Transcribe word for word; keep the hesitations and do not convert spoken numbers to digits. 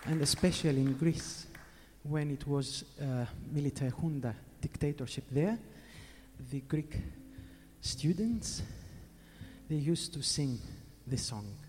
and especially in Greece, when it was uh, military junta dictatorship there, the Greek students, they used to sing this song.